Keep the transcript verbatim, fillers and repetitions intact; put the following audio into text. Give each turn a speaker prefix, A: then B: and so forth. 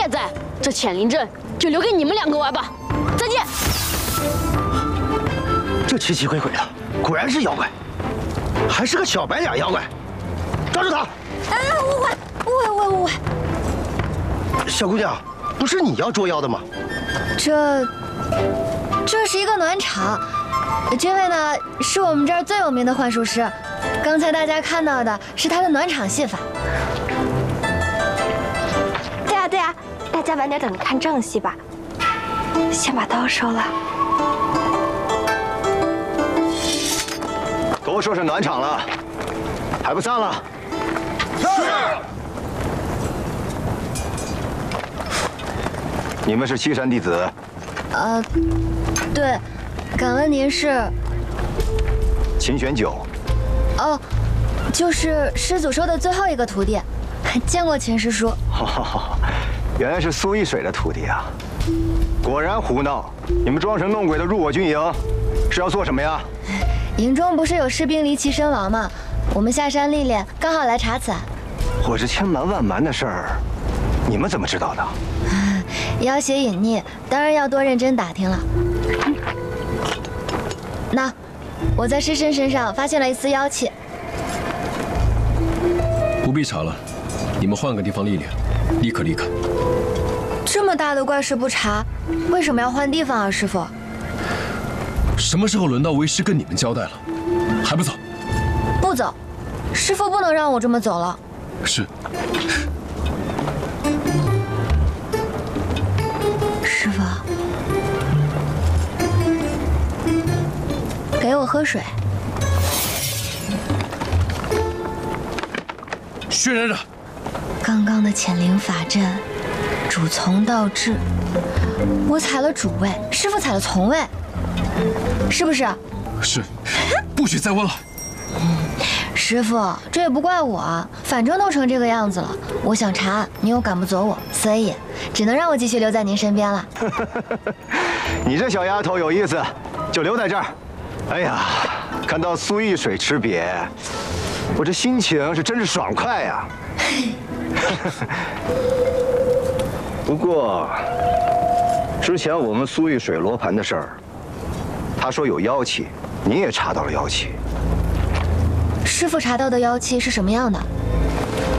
A: 也在，这浅林镇就留给你们两个玩吧。再见。
B: 这奇奇怪怪的，果然是妖怪，还是个小白脸妖怪，抓住他！
C: 哎，误会，误会，误会，误会。
B: 小姑娘，不是你要捉妖的吗？
C: 这，这是一个暖场。这位呢，是我们这儿最有名的幻术师。刚才大家看到的是他的暖场戏法。
D: 对呀，对呀，大家晚点等着看正戏吧。先把刀收了。
E: 都说是暖场了，还不散了？是。你们是岐山弟子？
C: 呃，对，敢问您是？
E: 秦玄九。
C: 哦，就是师祖收的最后一个徒弟，见过秦师叔。
E: 原来是苏一水的徒弟啊！果然胡闹！你们装神弄鬼的入我军营，是要做什么呀？
C: 营中不是有士兵离奇身亡吗？我们下山历练，刚好来查此案。
E: 我这千瞒万瞒的事儿，你们怎么知道的？
C: 要挟隐匿，当然要多认真打听了。那，我在师神身上发现了一丝妖气。
F: 不必查了，你们换个地方历练，立刻离开。
C: 这么大的怪事不查，为什么要换地方啊，师傅？
F: 什么时候轮到为师跟你们交代了？还不走？
C: 不走，师傅不能让我这么走了。
F: 是。
C: 师傅，给我喝水。
F: 薛冉冉，
C: 刚刚的潜灵法阵，主从到至，我踩了主位，师傅踩了从位，是不是？
F: 是，不许再问了。
C: 师傅，这也不怪我，反正都成这个样子了，我想查案，你又赶不走我，所以只能让我继续留在您身边了。
E: 你这小丫头有意思，就留在这儿。哎呀，看到苏一水吃瘪，我这心情是真是爽快呀。不过，之前我们苏一水罗盘的事儿，他说有妖气，你也查到了妖气。
C: 师傅查到的妖气是什么样的？